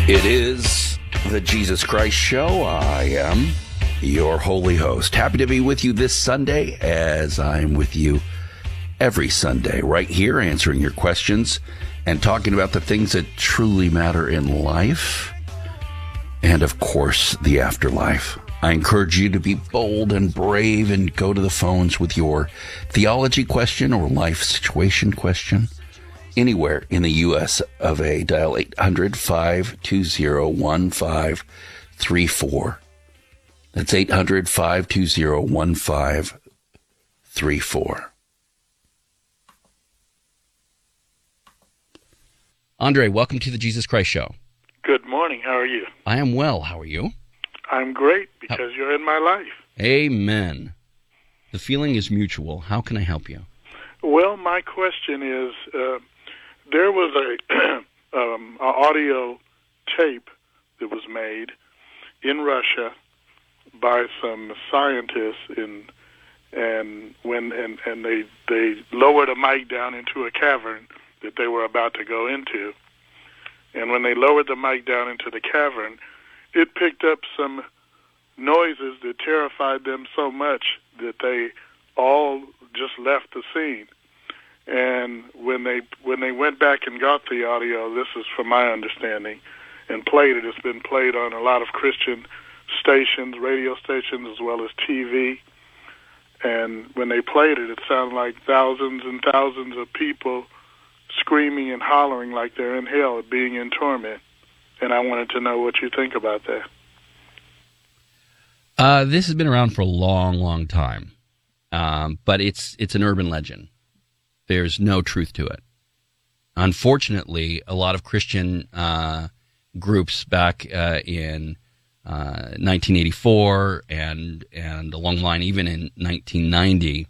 It is the Jesus Christ Show. I am your holy host. Happy to be with you this Sunday, as I'm with you every Sunday, right here, answering your questions and talking about the things that truly matter in life and, of course, the afterlife. I encourage you to be bold and brave and go to the phones with your theology question or life situation question. Anywhere in the U.S. of A, dial 800-520-1534. That's 800-520-1534. Andre, welcome to the Jesus Christ Show. Good morning. How are you? I am well. How are you? I'm great because you're in my life. Amen. The feeling is mutual. How can I help you? Well, my question is, there was a audio tape that was made in Russia by some scientists, and they lowered a mic down into a cavern that they were about to go into. And when they lowered the mic down into the cavern, it picked up some noises that terrified them so much that they all just left the scene. And when they went back and got the audio, this is from my understanding, and played it, it's been played on a lot of Christian stations, radio stations, as well as TV. And when they played it, it sounded like thousands and thousands of people screaming and hollering like they're in hell, being in torment. And I wanted to know what you think about that. This has been around for a long, long time, but it's an urban legend. There's no truth to it. Unfortunately, a lot of Christian groups back in 1984 and along the line even in 1990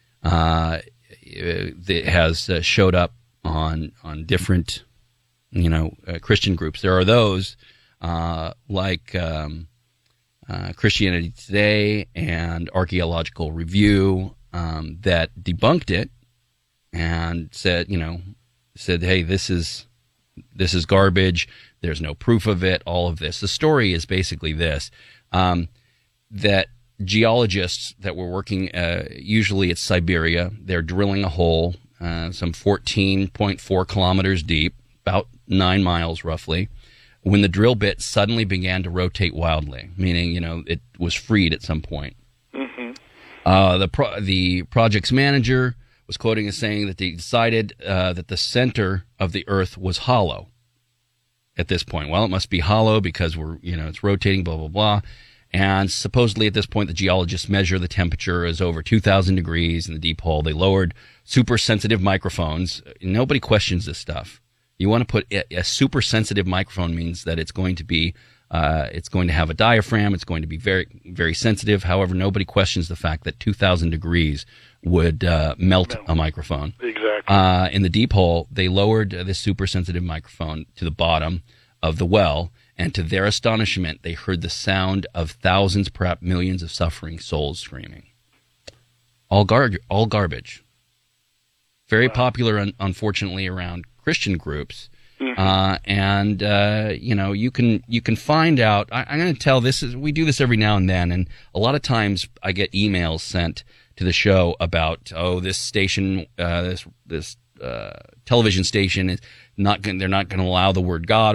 it has showed up on different Christian groups. There are those like Christianity Today and Archaeological Review that debunked it and said, hey, this is garbage. There's no proof of it. All of this. The story is basically this: that geologists that were working, usually it's Siberia, they're drilling a hole, some 14.4 kilometers deep, about 9 miles roughly, when the drill bit suddenly began to rotate wildly, meaning it was freed at some point. Mm-hmm. The project's manager was quoting as saying that they decided that the center of the Earth was hollow at this point. Well, it must be hollow because it's rotating, blah, blah, blah. And supposedly at this point, the geologists measure the temperature is over 2,000 degrees in the deep hole. They lowered super sensitive microphones. Nobody questions this stuff. You want to put a super sensitive microphone means that it's going to be, it's going to have a diaphragm. It's going to be very, very sensitive. However, nobody questions the fact that 2,000 degrees would melt a microphone. Exactly. In the deep hole, they lowered this super sensitive microphone to the bottom of the well, and to their astonishment, they heard the sound of thousands, perhaps millions of suffering souls screaming. All garbage. Very popular, unfortunately, around Christian groups. Mm-hmm. You can find out. I'm going to tell we do this every now and then, and a lot of times I get emails sent to the show about, this station, this television station is they're not going to allow the word God